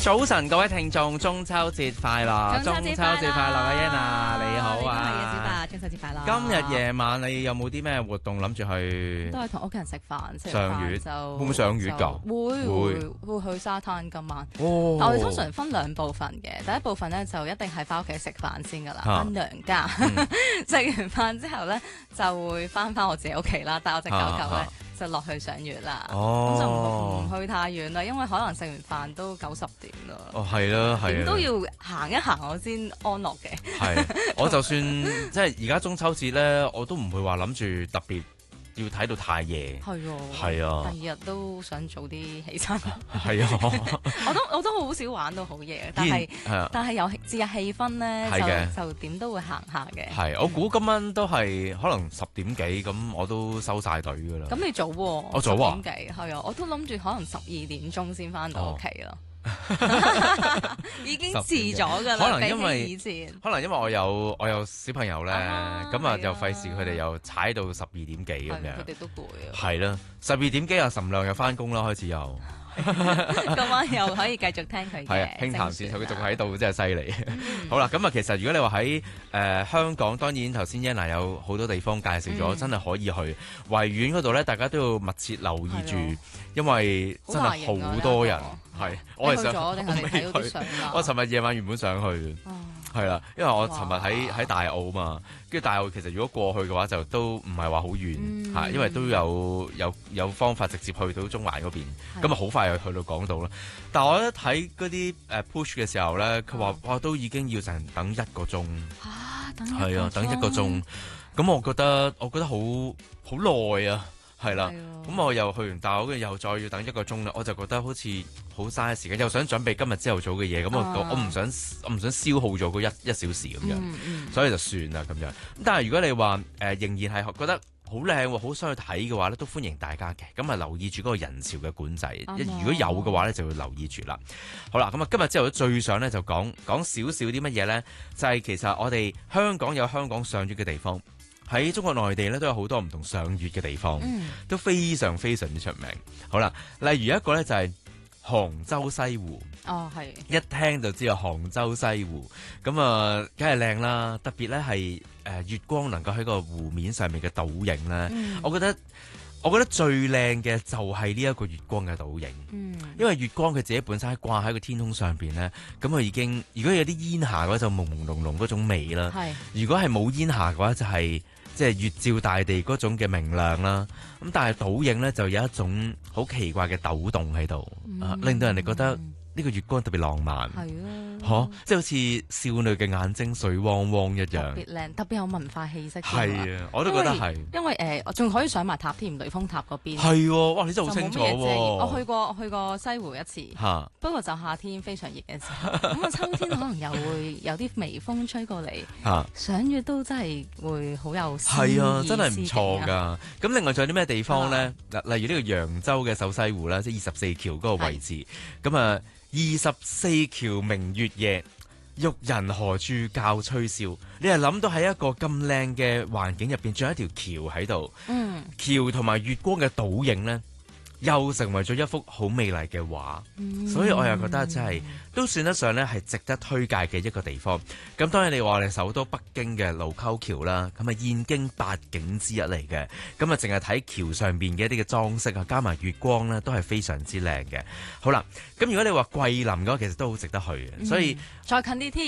早晨，各位聽眾，中秋節快樂！ 中秋節快樂阿 Yan 你好啊！ 係啊，小白，中秋節快樂！ 今日夜晚你有冇啲咩活動諗住去？ 都係同屋企人食飯，食賞月就會唔會賞月㗎？ 會去沙灘今晚。 哦， 但我哋通常分兩部分嘅，第一部分咧就一定係翻屋企食飯先㗎啦，翻娘家。食完飯之後咧就會翻我自己屋企啦，帶我隻狗狗咧。就落去賞月啦，咁就唔去太遠啦，因為可能食完飯都9、10點啦。 哦，係啦，係。點都要行一行我先安樂嘅。係， 我就算即係而家中秋節咧，我都唔會話諗住特別要睇到太夜。係喎。係啊。第二日都想早啲起身。係啊。我都好少玩到好夜，但係有節日氣氛咧，就點都會行下嘅。係，我估今晚都係可能10點幾咁，我都收晒隊㗎啦。咁你早喎？我早啊。10點幾係啊，我都諗住可能12點鐘先翻到屋企咯。已經遲咗㗎啦，可能因為我有小朋友咧，咁啊就費事佢哋又踩到12點幾咁樣。佢哋都攰啊。係啦，12點幾啊，岑亮又翻工啦，開始又。 今晚又可以繼續聽佢嘅。係啊， 輕談線佢仲喺度，真係犀利。好啦，咁啊，其實如果你話喺香港，當然頭先 Yana 有好多地方介紹咗，真係可以去維園嗰度咧，大家都要密切留意住，因為真係好多人。係，我係想我尋日夜晚原本想去，係啦，因為我尋日喺大澳嘛，跟住大澳其實如果過去嘅話就都唔係話好遠嚇，因為都有方法直接去到中環嗰邊，咁啊好快又去到港島啦。但係我一睇嗰啲push 嘅時候咧，佢話哇都已經要成等1個鐘，係啊，等1個鐘，咁我覺得好耐啊。係啦，咁我又去完大澳，跟住又再要等1個鐘啦，我就覺得好似好嘥時間，又想準備今日朝頭早嘅嘢，咁我唔想消耗咗嗰1小時咁樣，所以就算啦咁樣。咁但係如果你話仍然係覺得好靚，好想去睇嘅話咧，都歡迎大家嘅。咁啊留意住嗰個人潮嘅管制，如果有嘅話咧，就要留意住啦。好啦，咁啊今日朝頭早最想咧就講少少啲乜嘢咧，就係其實我哋香港有香港賞月嘅地方。喺中國內地咧都有好多唔同賞月嘅地方，都非常非常之出名。好啦，例如一個咧就係杭州西湖。哦，係。一聽就知道杭州西湖，咁啊，梗係靚啦。特別咧係月光能夠喺個湖面上面嘅倒影咧，我覺得最靚嘅就係呢一個月光嘅倒影。因為月光佢自己本身掛喺個天空上邊咧，咁佢已經如果有啲煙霞嘅話就朦朦朧朧嗰種美啦。如果係冇煙霞嘅話就係即係月照大地嗰種嘅明亮啦，咁但係倒影咧就有一種好奇怪嘅抖動喺度，令到人哋覺得呢個月光特別浪漫。係啊，即係好似少女嘅眼睛水汪汪一樣，特別靚，特別有文化氣息。係啊，我都覺得係。因為我仲可以上埋塔添，雷峰塔嗰邊。係喎，哇！你真係好清楚喎。我去過西湖一次，不過就夏天非常熱嘅時候，咁啊秋天可能又會有啲微風吹過嚟，賞月都真係會好有詩意。係啊，真係唔錯㗎。咁另外仲有啲咩地方咧？嗱，例如呢個揚州嘅秀西湖啦，即係24橋嗰個位置，咁啊。24橋明月夜，玉人何處教吹簫。你係諗到喺一個咁靚嘅環境入邊，仲有一條橋喺度，橋同埋月光嘅倒影呢，又成為咗一幅好美麗嘅畫。所以我又覺得真係都算得上咧係值得推介嘅一個地方。咁當然你話我哋首都北京嘅盧溝橋啦，咁啊燕京8景之一嚟嘅。咁啊淨係睇橋上邊嘅一啲嘅裝飾啊，加埋月光咧，都係非常之靚嘅。好啦，咁如果你話桂林嘅話，其實都好值得去嘅。所以再近啲添。